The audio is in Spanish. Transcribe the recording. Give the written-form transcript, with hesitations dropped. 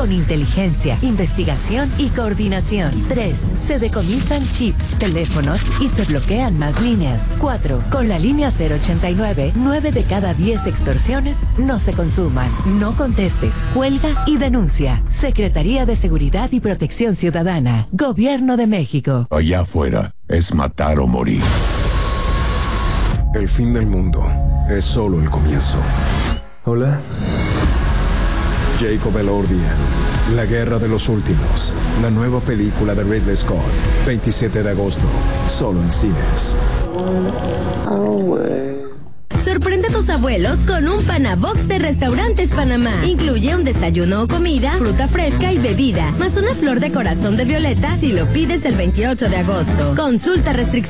con inteligencia, investigación y coordinación. 3. Se decomisan chips, teléfonos y se bloquean más líneas. 4. Con la línea 089, 9 de cada 10 extorsiones no se consuman. No contestes, cuelga y denuncia. Secretaría de Seguridad y Protección Ciudadana. Gobierno de México. Allá afuera es matar o morir. El fin del mundo es solo el comienzo. Hola. Jacob Elordi, La Guerra de los Últimos, la nueva película de Ridley Scott, 27 de agosto, solo en cines. Sorprende a tus abuelos con un Panabox de Restaurantes Panamá. Incluye un desayuno o comida, fruta fresca y bebida, más una flor de corazón de violeta si lo pides el 28 de agosto. Consulta restricciones.